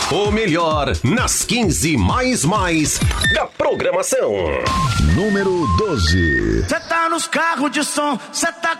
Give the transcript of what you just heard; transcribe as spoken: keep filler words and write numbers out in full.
O melhor nas quinze mais mais da programação. Número doze. Cê tá nos carros de som, cê tá